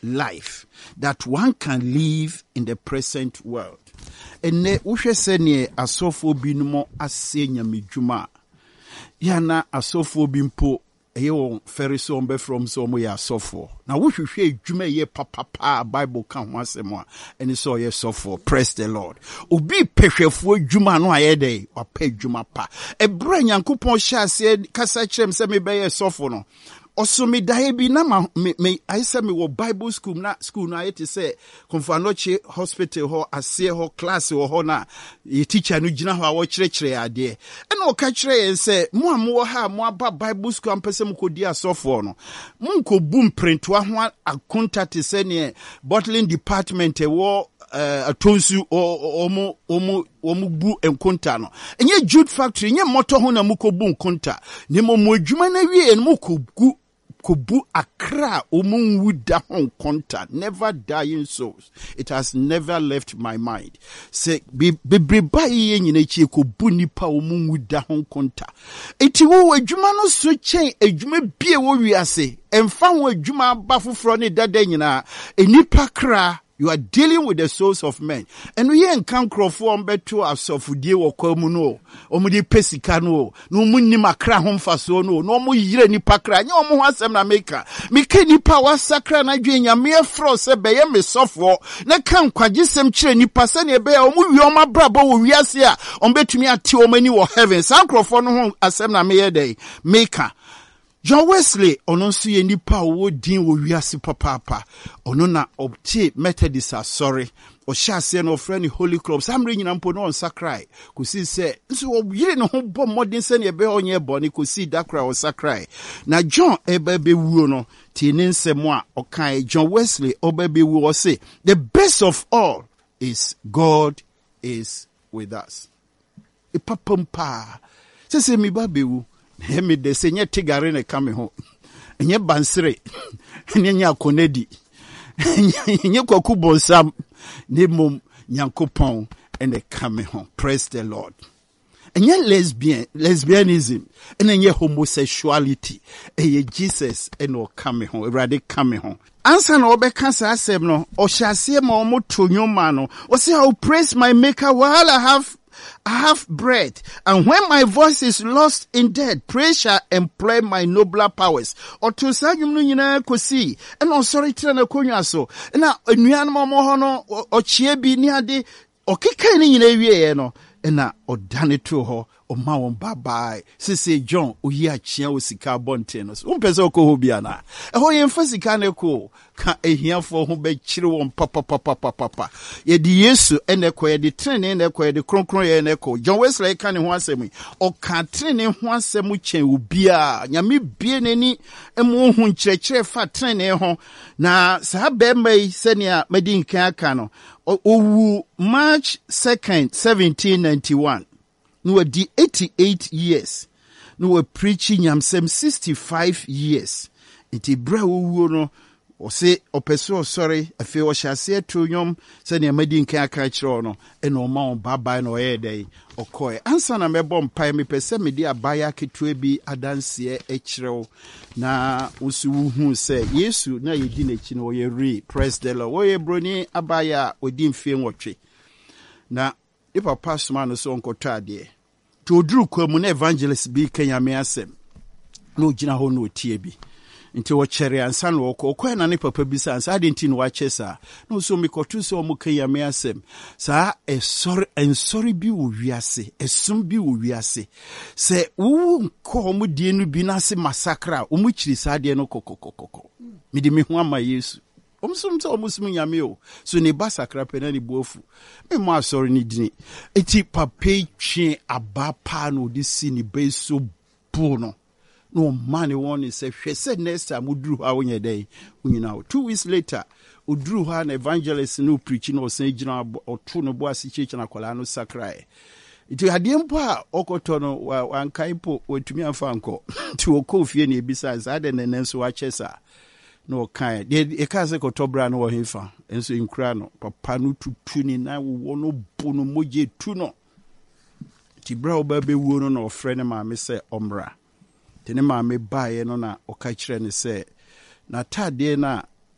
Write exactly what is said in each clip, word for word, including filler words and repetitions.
life that one can live in the present world. And ne uhwe senye asofo binumo ase nyamedwuma. Yana asofo bimpo eyo feriso ombe from so mo ya asofo. Na wohwehwe adwuma ye papa pa Bible kan ho asemo a eni so ye asofo. Praise the Lord. Obi pehwefo adwuma no ayede wa pa adwuma pa. Ebra Nyankopon hya ase kasa kyerem se me be ye asofo no. Also me dae bi na me me I say me wo Bible school na school na yet say Komfanoche hospital ho ase ho class ho na ye teacher no gina ho a wo kyerɛkyerɛ ade e na o ka kyerɛ yen say mo amwo ha mo aba Bible school ampese mo kodi asofo no mo nkobu mprentoa ho akonta te se ne bottling department e wo Uh, atonsu omo omo omo bu enkonta no enye jude factory enye motor ho na mukobu enkonta ne mo modwuma na wie no mukogu kobu akra omo nwuda ho enkonta. Never dying souls. It has never left my mind. Say be be ba ye nyina chi kobu nipa omo nwuda ho enkonta. Eti wo adwuma no so chen adwuma bie wo wiase emfa ho adwuma ba foforo ne dada nyina enipa kra. You are dealing with the souls of men. And we ain't can crofo on beto asofudie wo kwamu no. Omu di pesika no. No mu ni makra ho mfaso no. No mu yire ni pakra. Nya omu ho asem na meka. Meka nipa wa sakra na dwe nya me fro se be ye me sofo. Na kan kwagisem kire nipa se ne be omu wi oma brabo wo wiase a on betumi ate omani wo heaven. San crofo no ho asem na me ye dey. Meka. John Wesley ono so ye nipa wo din wo wiase papa ono na obtie Methodist sorry o hyase no friend Holy Club samre nyina mpo no on sakrai kusi se nso wo yire no ho bo modern se ne be onye boni kusi dakra o sakrai na John ebe be wuo no ti ne nsemo a okan John Wesley obe be wuo say the best of all is God is with us. E papampa se se mi ba be wu Hemi de se nye tigare ne kame ho. Nye bansere. Nye nye akonedi. Nye kwaku bonsam. Ne mom Nyankopon ene kame ho. Praise the Lord. Nye lesbian, lesbianism. Ene nye homosexuality. Eye Jesus ene kame ho. Erade kame ho. Ansa na obe kansa asem no. Oshase ma omo tonyoma no. Ose I'll praise my maker while I have I have bread, and when my voice is lost in death, praise shall employ my nobler powers. Or to say you know kosi, and on sorry trana konya so. Na enuan mo ho no ochie bi ni ade okeka ni nyina wie no. Na odane to ho o ma won bye sese John oyi achia o sika bonte no. Umpese okoho bia na. E ho yemfa sika na ko ka ehiafo ho be kire won papa papa papa. Ye di Yesu ene ko ye di trene ene ko ye di kronkron ye ene ko. John Wesley ka ne ho asem. O ka trene ho asem chen obia. Nyame bie nani emu hu nkyerɛkyerɛ fa trene ho na sa be mai senia medin kan aka no. Owu March second, seventeen ninety-one. No were the eighty-eight years. No were preaching yamsem sixty-five years. Iti bra owu no o se opeso sorry afi o hyase to nyom se ne amadi nkan aka kire no e no ma on baba no ye dey okoe ansa na mebɔ mpai me pese me di abaya ketua bi adanse e kirew na usu hu se Yesu na yedi na chi no ye re praise the Lord wo ye broni abaya odi mfie nwotwe na di papa soma no so onkoto ade to oduru kwamu na evangelist bi kanya me asem na ogina ho no otie bi nti wo chere ansa no wo ko na ne papa bi sa ansa de nti no wa chesa no so me kotu so mo kan ya me asem sa e sorry en sorry bi wo wiase esum bi wo wiase se wo ko mo die no bi na se massacre o mo chiri sa de no kokokokoko me de me ho ama Yesu omsum so omsum nyame o so ne ba sakra pe na ne bofu me mo asori ni dini eti papa twe abapa no de si ni be so bu no no money one is a she said next time udru ha wonye day unyina two weeks later udru ha na evangelist no preaching or say gina otu no bo asicheche na kwala no sakrai iti ade mpo a okoto no wankai po wetumi afa anko ti okofie na ebisa zade ne nenso wa chesa no kan de e ka se kotobra no wo hefa enso inkura no papa no tutu ni na wo no bo no moje tu no ti bra oba be wuo no na ofre ne ma me se omra tene ma me bae no na oka kire ne se na tade na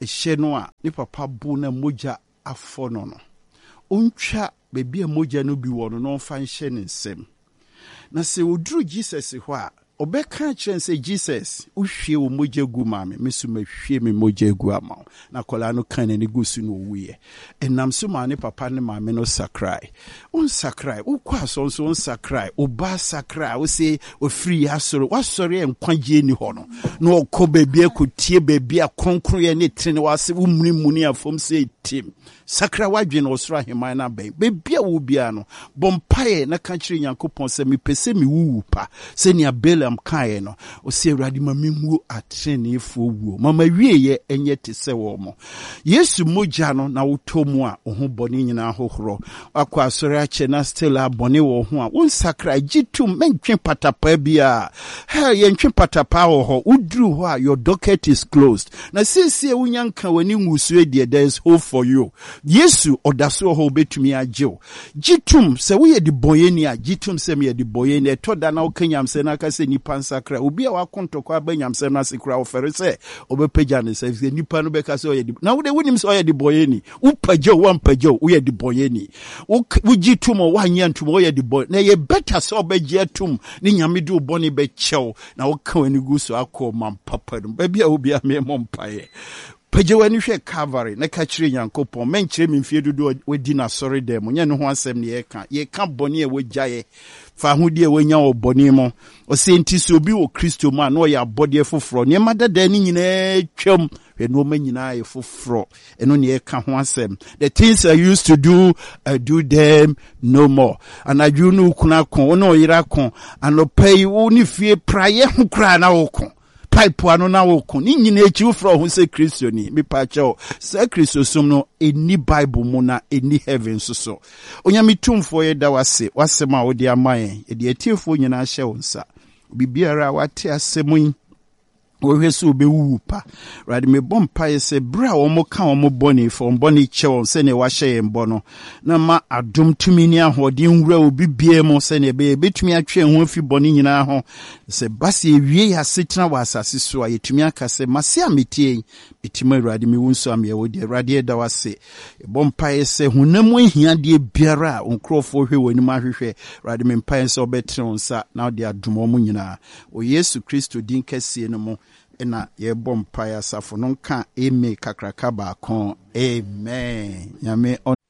ehye no a ne papa bo na mogya afɔ no no ontwa bebi a mogya no bi wɔ no no fa nhye ne nsɛm na se oduru Jesus hɔ a obeka kyerɛ sɛ Jesus uhwie wo mogya gu ma me meso mahwie me mogya gu ama na kola no kan ne gu su no wuye enam so ma ne papa ne ma me no sakrai on sakrai ukwa so so on sakrai oba sakrai wo se ofiri asoro wasori enkwagye ni hɔ no na okɔ baabi akotie baabi a kronkron ye ne tene wase wo muni muni afom se tim sakra wadwe no osoro aheman na bɛn baabi a wo bia no bompae na ka kyerɛ Nyankopɔn sɛ me pese me wuwu pa sɛ ni Balaam kae no o se Awurade ma menwu atreneefo wuo mama wieye enye te sɛ wɔ mo Yesu mogya no na wotɔ mu a wo ho bɔne nyina hohoro akɔ asɔre akyɛ na still a bɔne wɔ ho a wo sakra gitum mentwe patapa bia ha yɛntwe patapa wɔ hɔ uduru hɔ a your docket is closed na sisi e wonya nka wani ngusu de there is hope for you Yesu odaso hɔ betumi agyew gitum sɛ wo yɛ de bɔyeni a gitum sɛ me yɛ de bɔyeni ɛtɔ da na wo kanyam sɛ na ka sɛ nipa nsakra obi a wakontokɔ abanyam sɛ na sekra ofere sɛ obepagya ne sɛ nipa no bɛka sɛ ɔyɛ de na wo de wonim sɛ ɔyɛ de bɔyeni wo pagya wo ampagya wo yɛ de bɔyeni wo gitum wo anya ntum wo yɛ de bɔyeni na yɛ better sɛ obɛgye atum ne nyame de obɔne bɛkyɛw na wo ka wani gu so akɔ mam papa no ba bia obi a me mompae pagye wani hwɛ Calvary na ka kyerɛ Nyankopɔn menkyerɛ me mfie dodo wadi na sɔre dɛ mo nyɛ ne ho asɛm ne yɛka yɛka bɔne a wogyae fa ho die wonya wɔ bɔne mo ɔsɛ nti sɛ obi wɔ Kristo mu a na ɔyɛ abɔdeɛ foforɔ nneɛma dada ne nyinaa twam hwɛ nneɛma nyinaa yɛ foforɔ ɛno ne yɛka ho asɛm the things I used to do I do them no more anadwo no kuna ko wo na ɔyera ko anɔpa yi wo ne fie praeɛ ho kra na wo ko pipe ano na woko ni nyina echi ufro ho se Kristo ni me pa che se Kristo sum no eni Bible mu na eni heaven so so onyame tumfo ye da wase wase ma wo de amaye e de atiefo nyina hye wo nsa bibiara wate asemu wohwe so obewu pa rade me bompa ye se bra wo mo ka wo mo boni fo boni che wo se ne wa hye mbo no na ma adom tumi ni ahode nwura obi bie mo se ne be betumi atwe ho afi boni nyina ho se base ewie ya setena wa asase so ayetumi aka se mase ametie betima rade me wonso am ye wo de rade da wase bompa ye se honam ahia de biara onkrofo hwe woni ma hwehwe rade me mpa ye se obetre onsa na de adom mo nyina o Yesu Kristo din kase no mo ena ye bompa ya safo no nka eme kakraka ba kon amen nyame